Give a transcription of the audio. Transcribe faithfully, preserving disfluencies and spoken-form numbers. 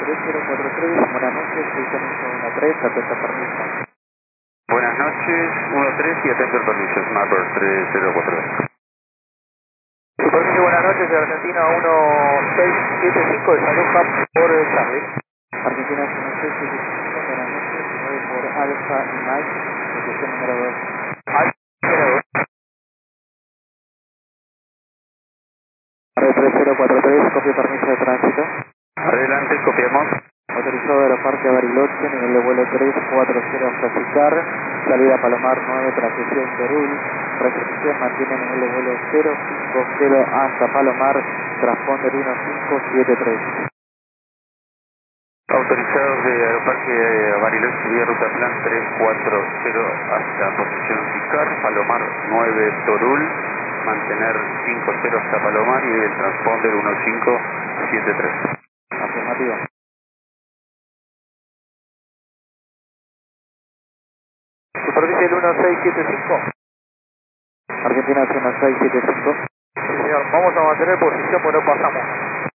tres cero cuatro tres, buenas noches, Houston uno tres, atenta permiso. Buenas noches, uno tres y atento el permiso, Snapper tres cero cuatro dos. Su permiso, buenas noches, de Argentina uno seis siete cinco, de Salud Hub por Charlie. Argentina uno seis siete cinco, buenas noches, nueve por Alfa y Mike, posición número dos. Alfa número dos. tres cero cuatro tres, copia permiso de tránsito. Adelante, copiamos. Autorizado de Aeroparque Bariloche, nivel de vuelo tres cuatro cero hasta Sicar, salida Palomar nueve, transición Perul, recepción mantiene nivel de vuelo cero cinco cero hasta Palomar, transponder uno cinco siete tres. Autorizados de Aeroparque Bariloche, vía ruta plan tres cuatro cero hasta posición Sicar, Palomar nueve Torul, mantener cinco cero hasta Palomar y el transponder uno cinco siete tres. Afirmativo. Supervise el uno seis siete cinco. Argentina uno seis siete cinco. Sí, señor, vamos a mantener posición, pues no pasamos.